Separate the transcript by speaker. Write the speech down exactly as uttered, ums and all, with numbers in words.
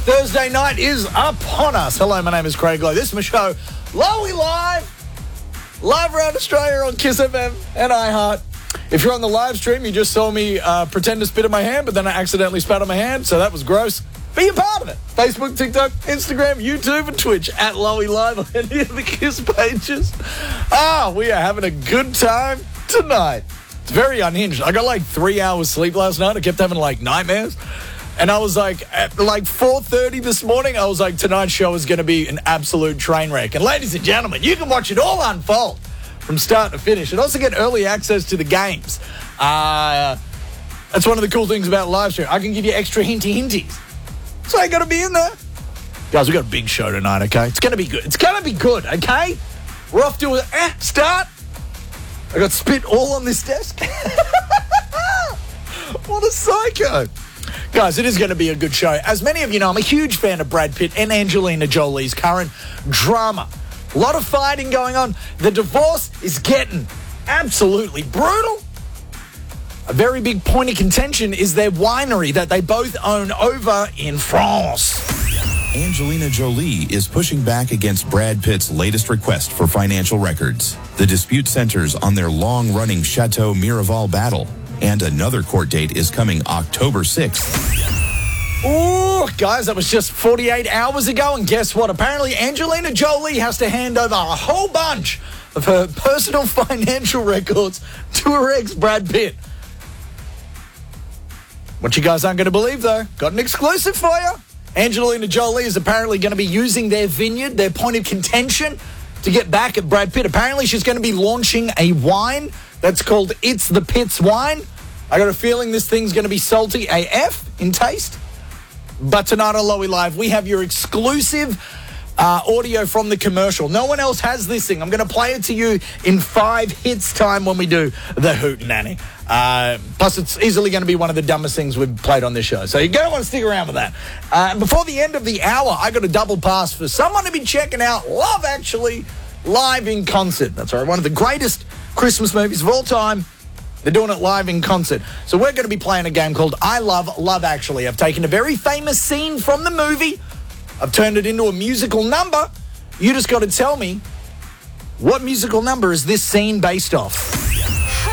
Speaker 1: Thursday night is upon us. Hello, my name is Craig Lowe. This is my show, Lowy Live, live around Australia on Kiss F M and iHeart. If you're on the live stream, you just saw me uh, pretend to spit in my hand, but then I accidentally spat on my hand, so that was gross. Be a part of it. Facebook, TikTok, Instagram, YouTube, and Twitch at Lowy Live on any of the Kiss pages. Ah, we are having a good time tonight. It's very unhinged. I got like three hours sleep last night. I kept having like nightmares. And I was like, at like four thirty this morning, I was like, tonight's show is going to be an absolute train wreck. And ladies and gentlemen, you can watch it all unfold from start to finish and also get early access to the games. Uh, that's one of the cool things about live stream. I can give you extra hinty hinties. So I got to be in there. Guys, we got a big show tonight, okay? It's going to be good. It's going to be good, okay? We're off to a eh, start. I got spit all on this desk. What a psycho. Guys, it is going to be a good show. As many of you know, I'm a huge fan of Brad Pitt and Angelina Jolie's current drama. A lot of fighting going on. The divorce is getting absolutely brutal. A very big point of contention is their winery that they both own over in France.
Speaker 2: Angelina Jolie is pushing back against Brad Pitt's latest request for financial records. The dispute centers on their long-running Chateau Miraval battle. And another court date is coming October sixth.
Speaker 1: Ooh, guys, that was just forty-eight hours ago. And guess what? Apparently, Angelina Jolie has to hand over a whole bunch of her personal financial records to her ex, Brad Pitt. What you guys aren't going to believe, though, got an exclusive for you. Angelina Jolie is apparently going to be using their vineyard, their point of contention, to get back at Brad Pitt. Apparently, she's going to be launching a wine that's called It's the Pitt's Wine. I got a feeling this thing's going to be salty A F in taste. But tonight on Lowy Live, we have your exclusive uh, audio from the commercial. No one else has this thing. I'm going to play it to you in five hits time when we do the Hootenanny. Uh, plus, it's easily going to be one of the dumbest things we've played on this show. So you're going to want to stick around with that. Uh, before the end of the hour, I got a double pass for someone to be checking out Love Actually live in concert. That's right, one of the greatest Christmas movies of all time. They're doing it live in concert. So we're going to be playing a game called I Love Love Actually. I've taken a very famous scene from the movie. I've turned it into a musical number. You just got to tell me, what musical number is this scene based off?